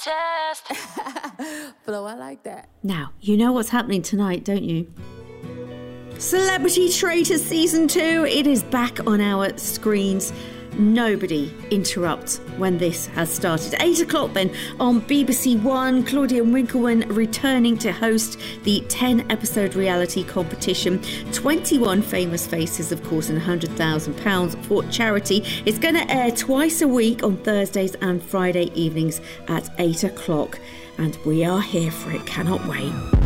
test. Flo, I like that. Now, you know what's happening tonight, don't you? Celebrity Traitors Season 2, it is back on our screens. Nobody interrupt when this has started. 8 o'clock then on BBC One, Claudia Winkleman returning to host the 10-episode reality competition. 21 famous faces, of course, and £100,000 for charity. It's going to air twice a week on Thursdays and Friday evenings at 8 o'clock. And we are here for it. Cannot wait.